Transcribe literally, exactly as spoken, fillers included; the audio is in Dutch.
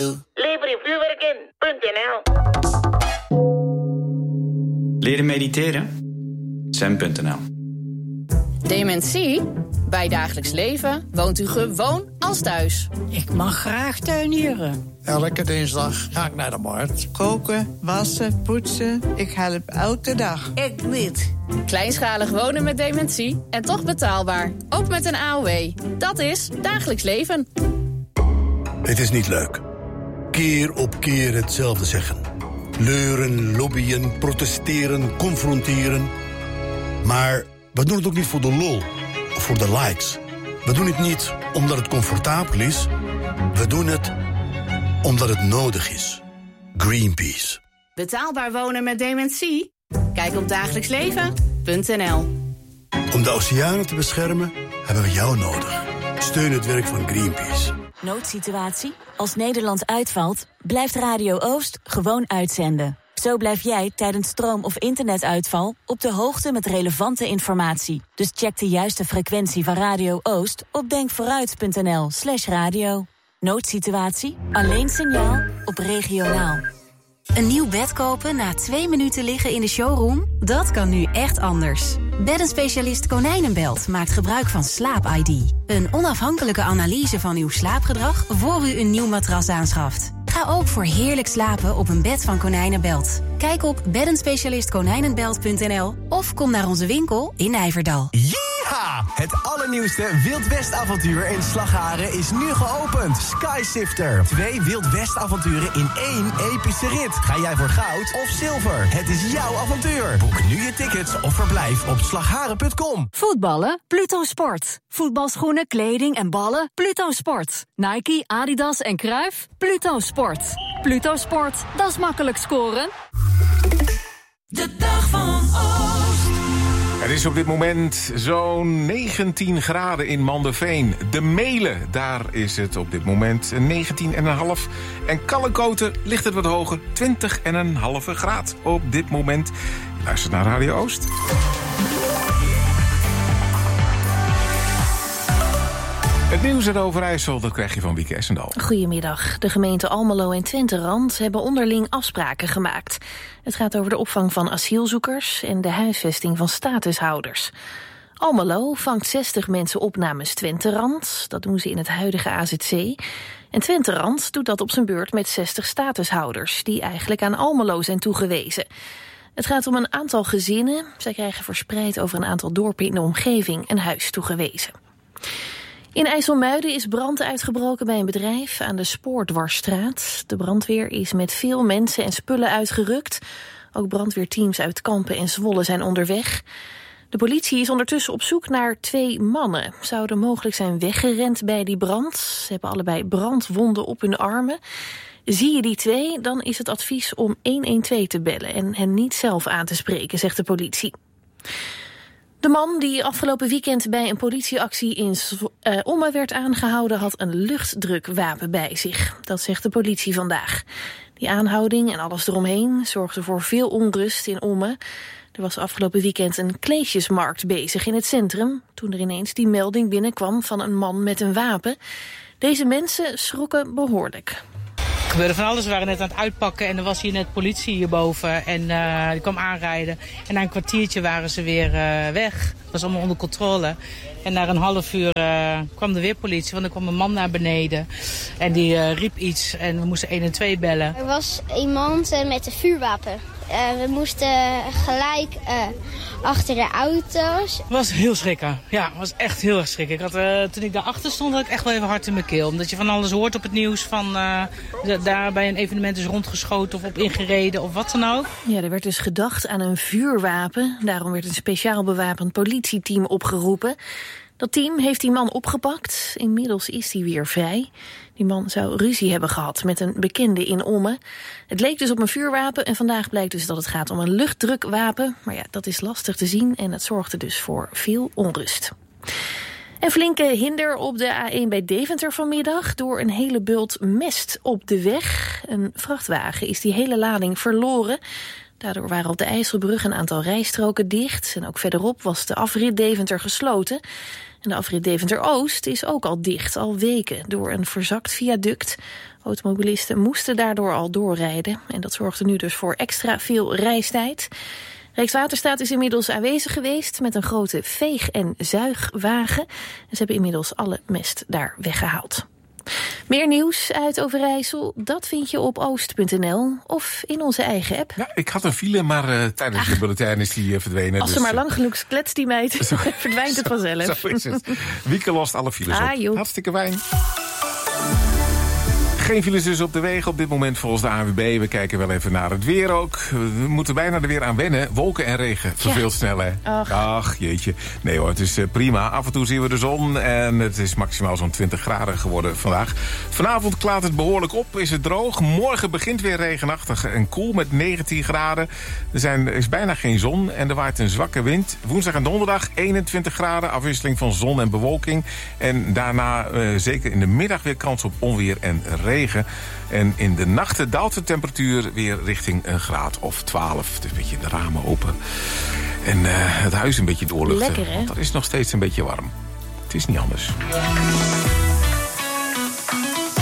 Lever je vuurwerk in. .nl. Leren mediteren? Zen punt n l. Dementie? Bij dagelijks leven woont u gewoon als thuis. Ik mag graag tuinieren. Elke dinsdag ga ik naar de markt. Koken, wassen, poetsen. Ik help elke dag. Ik niet. Kleinschalig wonen met dementie en toch betaalbaar. Ook met een A O W. Dat is dagelijks leven. Het is niet leuk. Keer op keer hetzelfde zeggen. Leuren, lobbyen, protesteren, confronteren. Maar we doen het ook niet voor de lol of voor de likes. We doen het niet omdat het comfortabel is. We doen het omdat het nodig is. Greenpeace. Betaalbaar wonen met dementie? Kijk op dagelijksleven punt n l. Om de oceanen te beschermen hebben we jou nodig. Steun het werk van Greenpeace. Noodsituatie? Als Nederland uitvalt, blijft Radio Oost gewoon uitzenden. Zo blijf jij tijdens stroom- of internetuitval op de hoogte met relevante informatie. Dus check de juiste frequentie van Radio Oost op denkvooruit.nl slash radio. Noodsituatie? Alleen signaal op regionaal. Een nieuw bed kopen na twee minuten liggen in de showroom? Dat kan nu echt anders. Beddenspecialist Konijnenbelt maakt gebruik van Slaap I D. Een onafhankelijke analyse van uw slaapgedrag voor u een nieuw matras aanschaft. Ga ook voor heerlijk slapen op een bed van Konijnenbelt. Kijk op beddenspecialist konijnenbelt punt n l of kom naar onze winkel in Nijverdal. Yeeha! Het allernieuwste Wild West avontuur in Slagharen is nu geopend. Skysifter. Twee Wild West avonturen in één epische rit. Ga jij voor goud of zilver? Het is jouw avontuur. Boek nu je tickets of verblijf op slagharen punt com. Voetballen? Pluto Sport. Voetbalschoenen, kleding en ballen? Pluto Sport. Nike, Adidas en Cruijff? Pluto Sport. Pluto Sport, dat is makkelijk scoren. De dag van Oost. Het is op dit moment zo'n negentien graden in Manderveen. De Melen, daar is het op dit moment negentien komma vijf. En Kallenkoten ligt het wat hoger, twintig komma vijf graad op dit moment. Luister naar Radio Oost. Het nieuws uit Overijssel, dat krijg je van Wieke Essendal. Goedemiddag. De gemeente Almelo en Twenterand hebben onderling afspraken gemaakt. Het gaat over de opvang van asielzoekers en de huisvesting van statushouders. Almelo vangt zestig mensen op namens Twenterand. Dat doen ze in het huidige A Z C. En Twenterand doet dat op zijn beurt met zestig statushouders, die eigenlijk aan Almelo zijn toegewezen. Het gaat om een aantal gezinnen. Zij krijgen verspreid over een aantal dorpen in de omgeving een huis toegewezen. In IJsselmuiden is brand uitgebroken bij een bedrijf aan de Spoordwarsstraat. De brandweer is met veel mensen en spullen uitgerukt. Ook brandweerteams uit Kampen en Zwolle zijn onderweg. De politie is ondertussen op zoek naar twee mannen. Zouden mogelijk zijn weggerend bij die brand. Ze hebben allebei brandwonden op hun armen. Zie je die twee, dan is het advies om honderdtwaalf te bellen en hen niet zelf aan te spreken, zegt de politie. De man die afgelopen weekend bij een politieactie in uh, Ommen werd aangehouden had een luchtdrukwapen bij zich. Dat zegt de politie vandaag. Die aanhouding en alles eromheen zorgde voor veel onrust in Ommen. Er was afgelopen weekend een kleedjesmarkt bezig in het centrum, toen er ineens die melding binnenkwam van een man met een wapen. Deze mensen schrokken behoorlijk. Er gebeurde van alles. We waren net aan het uitpakken en er was hier net politie hierboven. En uh, die kwam aanrijden. En na een kwartiertje waren ze weer uh, weg. Dat was allemaal onder controle. En na een half uur uh, kwam er weer politie, want er kwam een man naar beneden. En die uh, riep iets en we moesten honderdtwaalf bellen. Er was iemand uh, met een vuurwapen. Uh, we moesten gelijk uh, achter de auto's. Het was heel schrikken. Ja, het was echt heel erg schrikken. Ik had, uh, toen ik daarachter stond, had ik echt wel even hard in mijn keel. Omdat je van alles hoort op het nieuws van uh, daar bij een evenement is rondgeschoten of op ingereden of wat dan ook. Ja, er werd dus gedacht aan een vuurwapen. Daarom werd een speciaal bewapend politieteam opgeroepen. Dat team heeft die man opgepakt. Inmiddels is hij weer vrij. Die man zou ruzie hebben gehad met een bekende in Ommen. Het leek dus op een vuurwapen en vandaag blijkt dus dat het gaat om een luchtdrukwapen. Maar ja, dat is lastig te zien en het zorgde dus voor veel onrust. En flinke hinder op de A één bij Deventer vanmiddag door een hele bult mest op de weg. Een vrachtwagen is die hele lading verloren. Daardoor waren op de IJsselbrug een aantal rijstroken dicht. En ook verderop was de afrit Deventer gesloten. En de afrit Deventer-Oost is ook al dicht, al weken, door een verzakt viaduct. Automobilisten moesten daardoor al doorrijden. En dat zorgde nu dus voor extra veel reistijd. Rijkswaterstaat is inmiddels aanwezig geweest met een grote veeg- en zuigwagen. En ze hebben inmiddels alle mest daar weggehaald. Meer nieuws uit Overijssel, dat vind je op oost punt n l of in onze eigen app. Ja, ik had een file, maar uh, tijdens Ach, de bulletin is die uh, verdwenen. Als ze dus, maar lang genoeg kletst die meid, verdwijnt het vanzelf. Zo is het. Wieke lost alle files ah, op. Joh. Hartstikke fijn. Geen files dus op de wegen op dit moment volgens de A N W B. We kijken wel even naar het weer ook. We moeten bijna er weer aan wennen. Wolken en regen. Verveelt ja. snel, hè? Ach. Ach, jeetje. Nee hoor, het is uh, prima. Af en toe zien we de zon. En het is maximaal zo'n twintig graden geworden vandaag. Vanavond klaart het behoorlijk op. Is het droog. Morgen begint weer regenachtig en koel met negentien graden. Er, zijn, er is bijna geen zon en er waait een zwakke wind. Woensdag en donderdag eenentwintig graden. Afwisseling van zon en bewolking. En daarna uh, zeker in de middag weer kans op onweer en regen. Regen. En in de nachten daalt de temperatuur weer richting een graad of twaalf. Dus een beetje de ramen open. En uh, het huis een beetje doorluchten. Lekker, hè? Want dat is nog steeds een beetje warm. Het is niet anders.